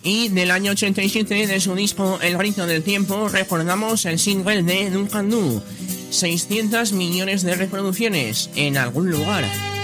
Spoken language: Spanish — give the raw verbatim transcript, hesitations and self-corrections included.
Y del año ochenta y siete, de su disco El Grito del Tiempo, recordamos el single de Duncan Du. seiscientos millones de reproducciones en algún lugar.